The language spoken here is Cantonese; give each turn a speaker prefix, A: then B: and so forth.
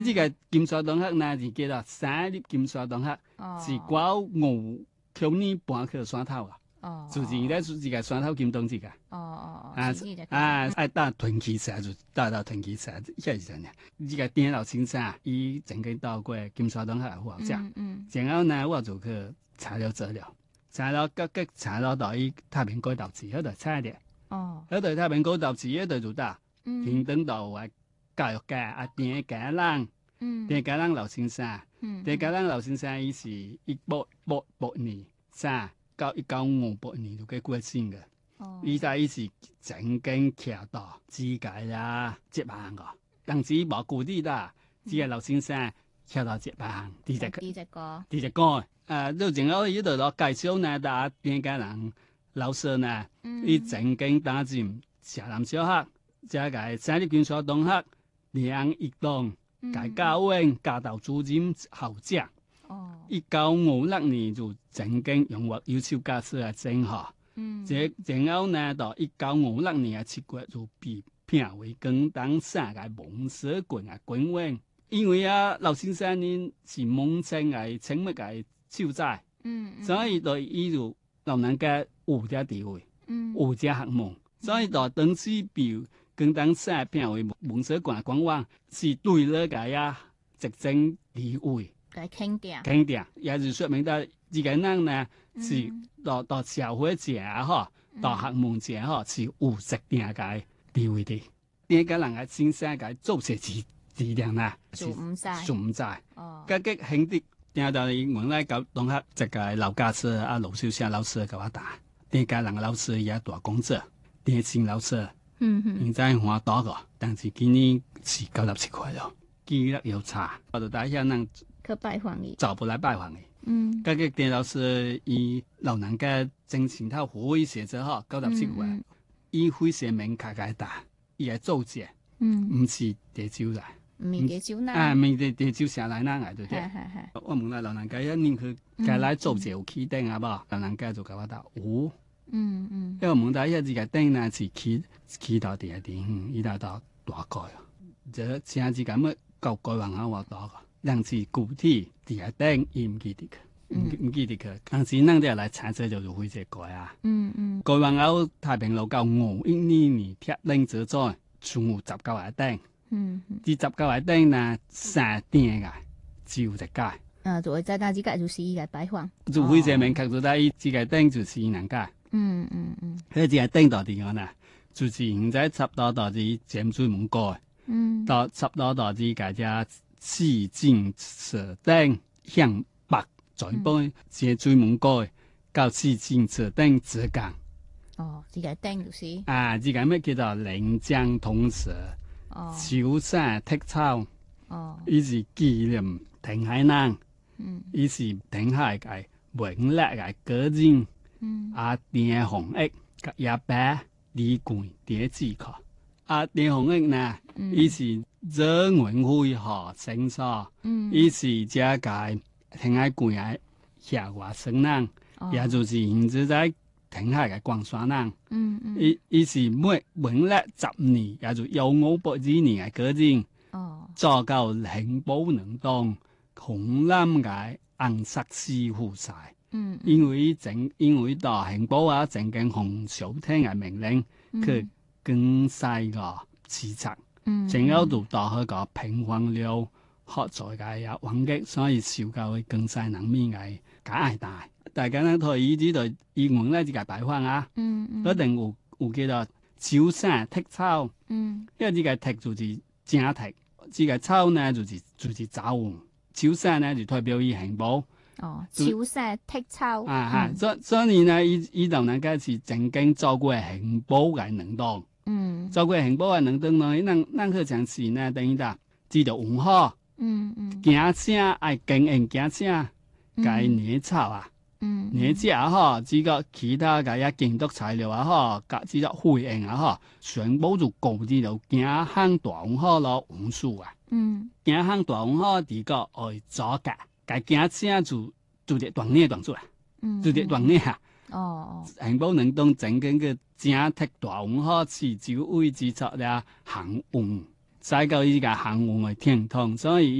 A: 呢個金沙東客呢是叫做三粒金沙東客，是掛5去年搬去山頭啊。自前咧自個山頭金東子噶。愛打屯溪社就打到屯溪社，即係呢。呢個電腦先生，伊曾經到過金沙東客好食。然後呢，我就去查了資料，查到伊太平高島寺嗰度差啲。嗰度太平高島寺嗰度就打，平等到啊教育界啊電家人，電家人劉先生，電家人劉先生伊是1888年生。到1958年就過身嘅，伊是曾經徛到自家啦接班個，當時冇固定啦，只係劉先生徛到接班，第隻歌，都正好呢度攞介紹呢，打邊家人老師呢，伊曾經擔任社南小學，即係三粒金沙東客梁益東，介教員教導主任校長。1956年就曾經榮獲優秀教師嘅稱號，然後呢到1956年7月就被評為廣東省嘅文史館嘅館員，因為劉先生呢是蒙清嘅清末嘅秀才，所以對伊就老人家有啲地位，有啲學問，所以到當時被廣東省評為文史館嘅館員，是對呢個執政地位。
B: 肯定，
A: 也就說明到這個人呢，是到社會界哈，到學問界哈，是有特定嘅地位的。呢個人嘅先生嘅做事質量呢，是唔知。嗰個兄弟聽到伊問來教同學，這個老教師啊，盧秀祥老師給我答，呢個人老師也大工作，電信老師，現在花多個，但是今年是97塊咯，記錄有差，我就帶下人。
B: 去拜訪伊，
A: 找不來拜訪伊。嗰個電老師伊老人家真前頭會寫咗嗬，97塊，伊會寫明確嘅打，伊係做者，唔是地招來，
B: 唔係地招啦，
A: 唔係地招下來嗱，對對。我問下老人家一年佢計來做者有起定啊噃，老人家就甲我答有。因為問到一隻個定呢是起到第二點，伊到大概，就像是咁樣舊改行下我多個。讓是具體第一定，伊唔記得佢，唔記得佢。當時咱哋來查冊就是會這改啊。改完後太平路到512年鐵定之災，全有19個定。啲19個定呢3定嘅，只有一屆。
B: 就會在那幾屆就是伊個擺放。
A: 就會這明確就在伊這個定就是伊兩屆。佢這個定到點樣呢？就是現在插到啲尖水門改，到插到啲大家。四徑蛇頂向北再搬，斜水門改到四徑蛇頂直港。
B: 這個頂就是
A: 這個咩叫做臨江通蛇，潮汕剔草，伊是紀念填海人，伊是填海嘅文歷嘅個人，田弘毅甲爺爸李冠第字課，田弘毅呢，伊是。做文會學生所，伊是這個填海館嘅下華生人，也就是現在填海嘅廣山人。伊是每文歷10年，也就1582年嘅個人，做到興寶能當紅藍嘅紅色師傅晒。因為到興寶啊，曾經紅小天嘅命令去更細個視察。正有度到嗰個平衡了學在嘅環境，所以受教會更細人面嘅解大。大家呢睇呢啲就英文咧就係擺放啊，一定有叫做潮汕剔草，因為呢個剔就是正剔，呢個草呢就是早黃，潮汕呢就代表伊興寶。
B: 潮汕剔草。
A: 所以呢，伊就能夠是曾經做過興寶嘅能當。做過興寶嘅能當呢，咱去嘗試呢，等於啦，知道文化，行聲愛經營行聲，該捏草啊，捏只啊，只個其他嘅一建築材料啊，甲只個灰印啊，全部就高啲就行行大文化咯，文書啊，行行大文化啲個愛左格，該行聲就啲斷捏斷出來，就啲斷捏啊。興寶能當整緊嘅正剔大文化是就位置出了行運再到依個幸運嘅天堂，所以。